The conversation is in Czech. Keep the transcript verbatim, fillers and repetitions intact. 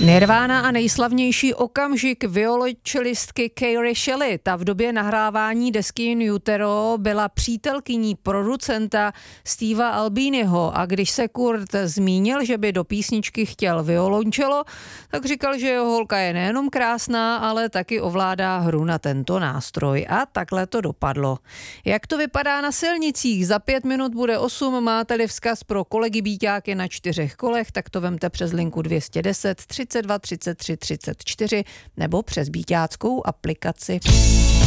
Nirvana a nejslavnější okamžik violončelistky Carey Shelley. Ta v době nahrávání desky In Utero byla přítelkyní producenta Steva Albiniho a když se Kurt zmínil, že by do písničky chtěl violončelo, tak říkal, že jeho holka je nejenom krásná, ale taky ovládá hru na tento nástroj. A takhle to dopadlo. Jak to vypadá na silnicích? Za pět minut bude osm. Máte-li vzkaz pro kolegy bíťáky na čtyřech kolech, tak to vemte přes linku dvě stě deset třicet dva třicet tři třicet čtyři nebo přes bíťáckou aplikaci.